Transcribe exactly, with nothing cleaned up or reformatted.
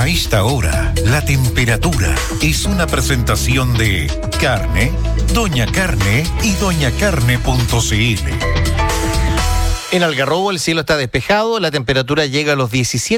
A esta hora, la temperatura es una presentación de Carne, Doña Carne y doña carne punto c l. En Algarrobo el cielo está despejado, la temperatura llega a los diecisiete